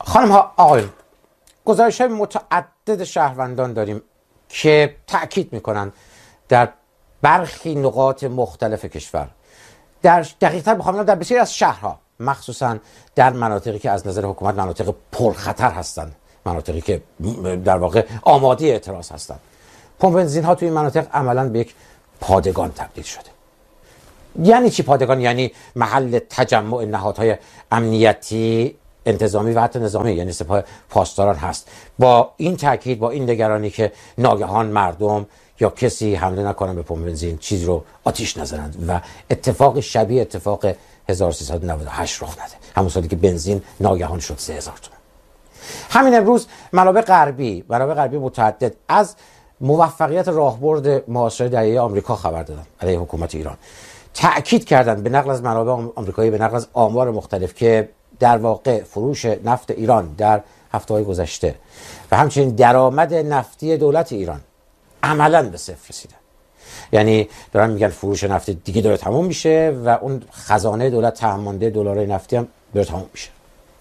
خانم ها آقایون، گزارش‌های متعدد شهروندان داریم که تأکید میکنن در برخی نقاط مختلف کشور، در دقیق‌تر بخوام در بسیاری از شهرها، مخصوصا در مناطقی که از نظر حکومت مناطق پرخطر هستند، مناطقی که در واقع آماده اعتراض هستند، پمپ بنزین ها توی این مناطق عملاً به یک پادگان تبدیل شده. یعنی چی پادگان؟ یعنی محل تجمع نهادهای امنیتی، انتظامی و حتی نظامی، یعنی سپاه پاسداران هست. با این تاکید، با این نگرانی که ناگهان مردم یا کسی حمله نکنن به پمپ بنزین، چیزی رو آتیش نزنند و اتفاق شبیه اتفاق 1398 رخ نده، همون سالی که بنزین ناگهان شد 3000 تومان. همین امروز منابع غربی متعدد از موفقیت راهبرد محاصره دریایی آمریکا خبر دادن علیه حکومت ایران. تأکید کردند به نقل از منابع آمریکایی، به نقل از آمار مختلف، که در واقع فروش نفت ایران در هفته‌های گذشته و همچنین درآمد نفتی دولت ایران عملاً به صفر رسیده. یعنی دارن میگن فروش نفت دیگه داره تموم میشه و اون خزانه دولت تهمانده دلارای نفتی هم داره تموم میشه.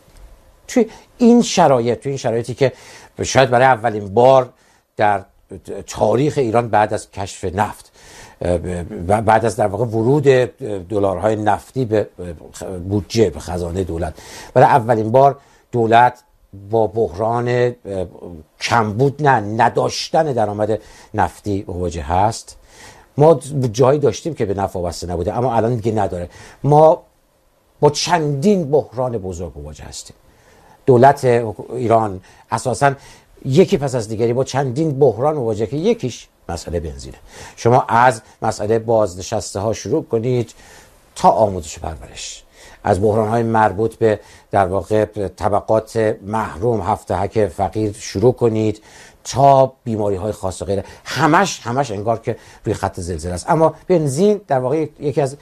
توی این شرایطی که شاید برای اولین بار در تاریخ ایران بعد از کشف نفت و بعد از در واقع ورود دلارهای نفتی به بودجه، به خزانه دولت، برای اولین بار دولت با بحران کمبود نداشتن درآمد نفتی مواجه هست. ما جایی داشتیم که به نفت وابسته نبوده، اما الان دیگه نداره. ما با چندین بحران بزرگ مواجه هستیم. دولت ایران اساساً یکی پس از دیگری با چندین بحران مواجهه که یکیش مسئله بنزینه. شما از مسئله بازنشسته ها شروع کنید تا آموزش و پرورش، از بحران‌های مربوط به در واقع طبقات محروم، هفتهک فقیر شروع کنید تا بیماری‌های خاص و غیره، همش انگار که روی خط زلزله است. اما بنزین در واقع یکی از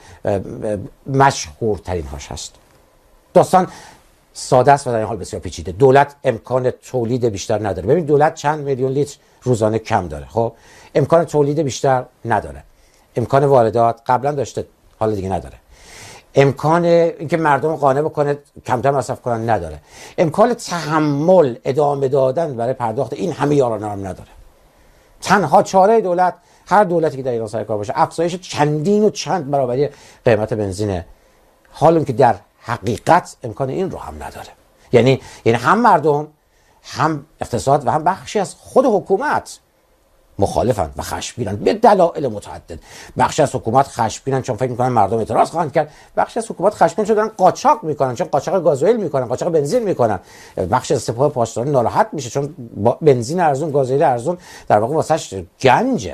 مشهورترین هاش هست. داستان ساده است و در این حال بسیار پیچیده. دولت امکان تولید بیشتر نداره. ببین دولت چند میلیون لیتر روزانه کم داره. خب امکان تولید بیشتر نداره. امکان واردات قبلا داشته، حالا دیگه نداره. امکان اینکه مردم قانع بکنه کمتر مصرف کنن نداره. امکان تحمل ادامه دادن برای پرداخت این همه یارانه هم نداره. تنها چاره دولت، هر دولتی که در ایران سر کار باشه، افزایش چندین و چند برابری قیمت بنزینه، حالا که در حقیقت امکان این رو هم نداره. یعنی هم مردم، هم اقتصاد و هم بخشی از خود حکومت مخالفن و خشمگینن به دلایل متعدد. بخشی از حکومت خشمگینن چون فکر میکنن مردم اعتراض خواهند کرد. بخشی از حکومت خشمگین شدن قاچاق میکنن چون قاچاق گازوئیل میکنن، قاچاق بنزین میکنن. بخشی از سپاه پاسداران ناراحت میشه چون بنزین ارزون، گازوئیل ارزون در واقع واسش گنجه.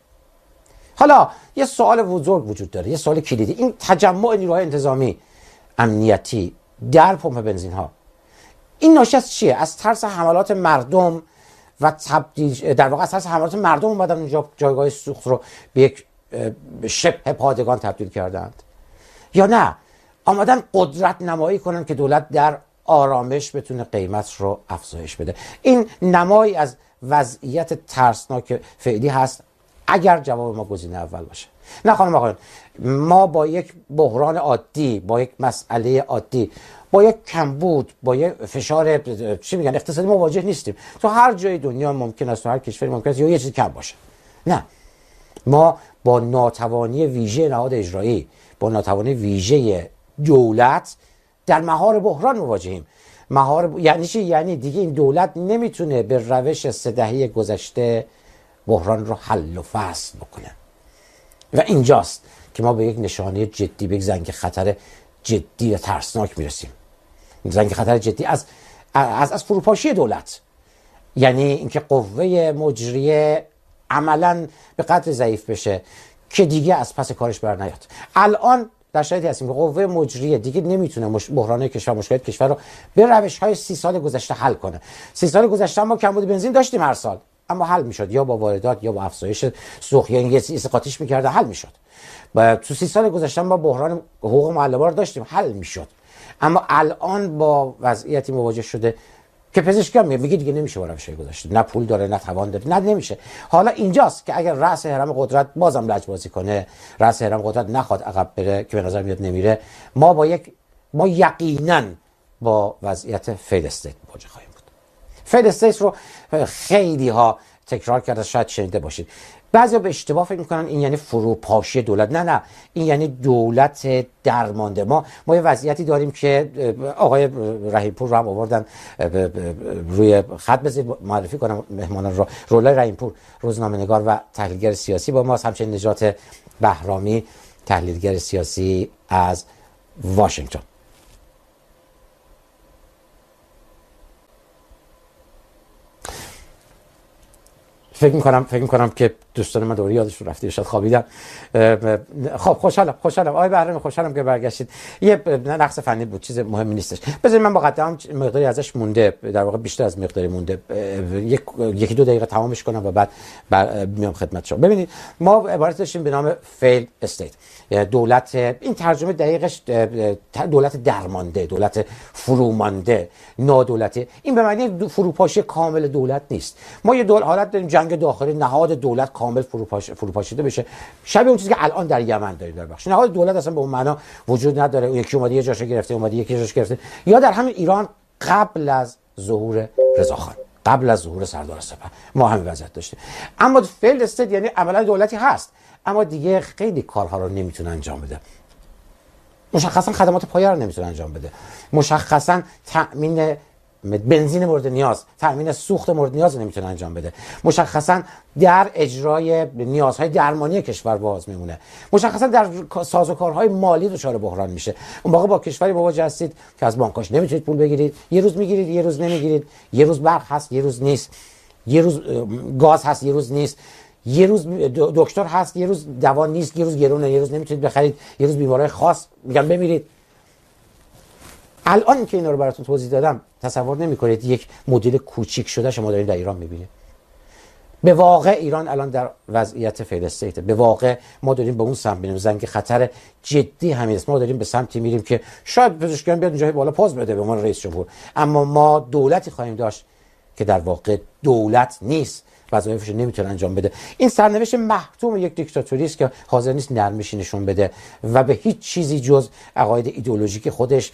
حالا یه سوال بزرگ وجود داره، یه سوال کلیدی. این تجمع نیروهای انتظامی امنیتی در پمپ بنزین ها، این ناشی از چیه؟ از ترس حملات مردم و تبدیل در واقع از ترس حملات مردم اومدن اونجا جایگاه سوخت رو به یک شبه پادگان تبدیل کردند، یا نه آمدن قدرت نمایی کنن که دولت در آرامش بتونه قیمت رو افزایش بده؟ این نمایی از وضعیت ترسناک فعلی هست اگر جواب ما گزینه اول باشه. نه خانم آقایان، ما با یک بحران عادی، با یک مسئله عادی، با یک کمبود، با یک فشار اقتصادی مواجه نیستیم. تو هر جای دنیا ممکن است، تو هر کشوری ممکن است یه چیز کم باشه. نه، ما با ناتوانی ویژه نهاد اجرایی، با ناتوانی ویژه دولت در مهار بحران مواجهیم. یعنی چی؟ یعنی دیگه این دولت نمیتونه به روش 3 دهه گذشته بحران رو حل و فصل بکنه. و اینجاست که ما به یک نشانه جدی، به یک زنگ خطر جدی و ترسناک میرسیم. زنگ خطر جدی از فروپاشی دولت، یعنی اینکه قوه مجریه عملاً به قدر ضعیف بشه که دیگه از پس کارش بر نیاد. الان در شرایطی هستیم که قوه مجریه دیگه نمیتونه بحران کشور، مشکلات کشور رو به روش‌های 30 سال گذشته حل کنه. 30 سال گذشته ما کمبود بنزین داشتیم هر سال، اما حل میشد یا با واردات یا با افزایش سوخت، یا یه چیز قاطیش میکرده حل میشد. و تو 30 سال گذشته ما بحران حقوق معلمان رو داشتیم، حل میشد. اما الان با وضعیتی مواجه شده که پزشکی هم میگه دیگه نمیشه با روش‌های گذشته، نه پول داره نه توان داره، نه نمیشه. حالا اینجاست که اگر رأس هرم قدرت بازم لجبازی کنه، رأس هرم قدرت نخواد عقب بره که به نظر میاد نمیره، ما یقینا با وضعیت فیل استیت مواجه خواهیم بود. فیل استیت رو خیلی ها تکرار کرده، شاید شنیده باشید. بعضیا به اشتباه فکر میکنن این یعنی فروپاشی دولت. نه، این یعنی دولت درمانده. ما یه وضعیتی داریم که آقای رحیمپور رو هم آوردن روی خط. بذارید معرفی کنم مهمانان رو. رولای رحیمپور روزنامه‌نگار و تحلیلگر سیاسی با ماست، همچنین نجات بهرامی تحلیلگر سیاسی از واشنگتن. فکر میکنم که دوستان من دوری یادشون رفته، شاید خوابیدن. خب خوشحالم آقای بهرامی، خوشحالم که برگشتید. یه نقص فنی بود، چیز مهمی نیستش. بذارید من مقدمم مقداری ازش مونده، در واقع بیشتر از مقداری مونده، یکی دو دقیقه تمامش کنم و بعد میام خدمت شما. ببینید ما عبارت داشتیم به نام فیل استیت، دولت، این ترجمه دقیقش دولت درمانده، دولت فرومانده، نادولتی. این به معنی فروپاشی کامل دولت نیست. ما یه حالت داریم جنگ داخلی، نهاد دولت کامل فروپاشیده بشه، شبیه اون چیزی که الان در یمن داریم. در بخش نهاد دولت اصلا به اون معنا وجود نداره، یکی اومده یه جاشو گرفته، اومده یکی جاشو گرفته. یا در همین ایران قبل از ظهور رضاخان، قبل از ظهور سردار سپه ما همین وضعیت داشتیم. اما فیلد استیت یعنی عملا دولتی هست اما دیگه خیلی کارها رو نمیتونه انجام بده. مشخصا خدمات پایه رو نمیتونه انجام بده، مشخصا تأمین بنزین مورد نیاز، تأمین سوخت مورد نیاز نمیتونه انجام بده، مشخصا در اجرای نیازهای درمانی کشور باز میمونه، مشخصا در سازوکارهای مالی دچار بحران میشه. اون موقع با کشوری مواجه هستید که از بانکاش نمیتونید پول بگیرید، یه روز میگیرید یه روز نمیگیرید، یه روز برق هست یه روز نیست، یه روز گاز هست یه روز نیست، یه روز دکتر هست یه روز دوا نیست، یه روز گرونه، یه روز نمیتونید بخرید، یه روز بیماری خاص میگن بمیرید. الان که اینا رو براتون توضیح دادم تصور نمی‌کنید یک مدل کوچیک شده شما دارید در ایران می‌بینید. به واقع ایران الان در وضعیت فیل استیت. به واقع ما داریم به اون سمت میریم، زنگ خطر جدی همین است. ما داریم به سمتی میریم که شاید پزشکیان بیاد اونجا بالا پاز بده به عنوان رئیس جمهور، اما ما دولتی خواهیم داشت که در واقع دولت نیست، وظایفش رو نمیتونه انجام بده. این سرنوشت محتوم یک دیکتاتوری است که حاضر نیست نرمشی نشون بده و به هیچ چیزی جز عقاید ایدئولوژیک خودش،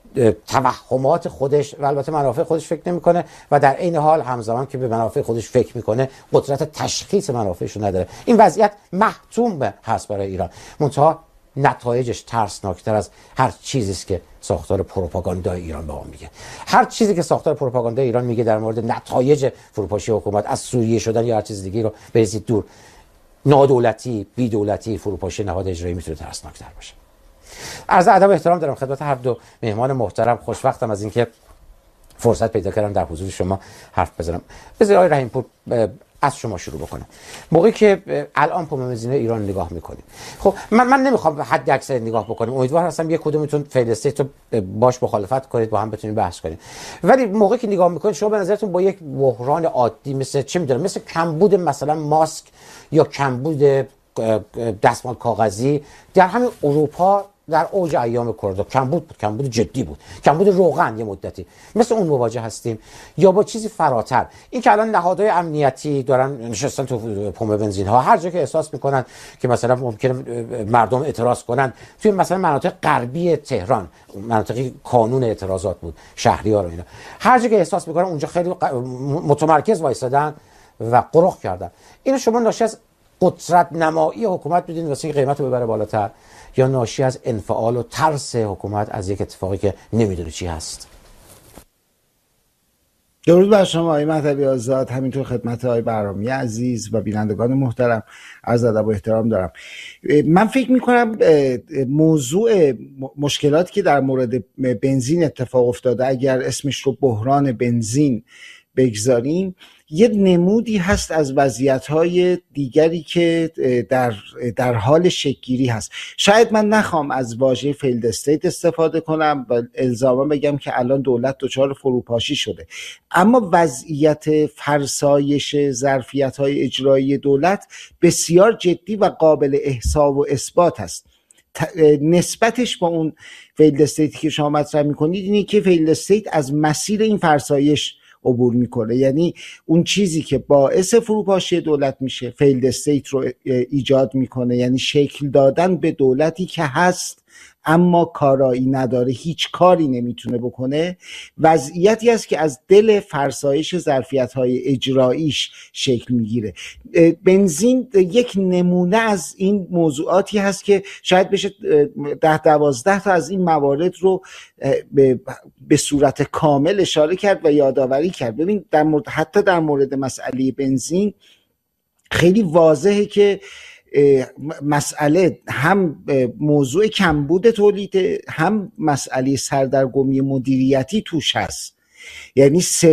توهمات خودش و البته منافع خودش فکر نمیکنه و در عین حال همزمان که به منافع خودش فکر میکنه قدرت تشخیص منافعش رو نداره. این وضعیت محتوم هست برای ایران، منتها نتایجش ترسناکتر از هر چیزی است که ساختار پروپاگاندای ایران به ما میگه. هر چیزی که ساختار پروپاگاندای ایران میگه در مورد نتایج فروپاشی حکومت، از سوریه شدن یا هر چیز دیگه رو بریزید دور. نادولتی، بی دولتی، فروپاشی نهاد اجرایی میتونه ترسناکتر باشه. عرض ادب و احترام دارم خدمت هر دو مهمان محترم. خوشوقتم از اینکه فرصت پیدا کردم در حضور شما حرف بزنم. بذارید آقای رحیمپور از شما شروع بکنم. موقعی که الان پمومزینه ایران نگاه میکنیم، خب من نمیخوام حد اکثر نگاه بکنیم، امیدوار هستم یک کدومتون فیل استیت رو باش مخالفت کنید، با هم بتونیم بحث کنیم. ولی موقعی که نگاه میکنید شما به نظرتون با یک بحران عادی مثل چه میدونم، مثل کمبود مثلا ماسک یا کمبود دستمال کاغذی در همین اروپا در اوج ایام کرونا کمبود جدی بود، کمبود روغن یه مدتی، مثل اون مواجه هستیم یا با چیزی فراتر؟ این که الان نهادهای امنیتی دارن نشستن تو پمپ بنزین ها، هر جا که احساس میکنن که مثلا ممکنه مردم اعتراض کنن، توی مثلا مناطق غربی تهران، مناطقی کانون اعتراضات بود، شهریار و اینا، هر جا که احساس میکنن اونجا خیلی متمرکز وایسادن و قرق کردن. اینو شما ناشی از قدرت نمایی حکومت بدین واسه اینکه قیمت رو ببره بالاتر، یا ناشی از انفعال و ترس حکومت از یک اتفاقی که نمیدونه چی هست؟ درود بر شما آقای مهدوی آزاد، همینطور خدمت آقای بهرامی عزیز و بینندگان محترم عرض ادب و احترام دارم. من فکر میکنم موضوع مشکلاتی که در مورد بنزین اتفاق افتاده، اگر اسمش رو بحران بنزین بگذاریم، یه نمودی هست از وضعیت‌های دیگری که در حال شکل‌گیری هست. شاید من نخوام از واژه فیلد استیت استفاده کنم و الزاما بگم که الان دولت دچار فروپاشی شده، اما وضعیت فرسایش ظرفیت‌های اجرایی دولت بسیار جدی و قابل احصا و اثبات است. نسبتش با اون فیلد استیتی که شما مطرح می‌کنید اینه که فیلد استیت از مسیر این فرسایش عبور میکنه، یعنی اون چیزی که باعث فروپاشی دولت میشه فیلد استیت رو ایجاد میکنه، یعنی شکل دادن به دولتی که هست اما کارایی نداره، هیچ کاری نمیتونه بکنه، وضعیتی است که از دل فرسایش ظرفیت‌های اجراییش شکل میگیره. بنزین یک نمونه از این موضوعاتی هست که شاید بشه 10-12 تا از این موارد رو به صورت کامل اشاره کرد و یادآوری کرد. ببین حتی در مورد مسئله بنزین خیلی واضحه که مسئله هم موضوع کمبود تولید، هم مسئله سردرگمی مدیریتی توش هست. یعنی